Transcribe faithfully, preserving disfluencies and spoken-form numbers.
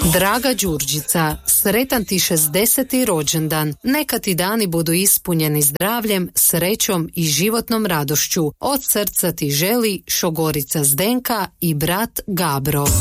Draga Đurđica, sretan ti šezdeseti rođendan. Neka ti dani budu ispunjeni zdravljem, srećom i životnom radošću. Od srca ti želi šogorica Zdenka i brat Gabro.